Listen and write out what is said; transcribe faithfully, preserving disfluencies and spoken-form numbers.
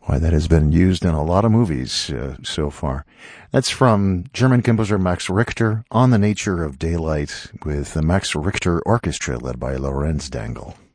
Why, that has been used in a lot of movies uh, so far. That's from German composer Max Richter, On the Nature of Daylight, with the Max Richter Orchestra led by Lorenz Dangel.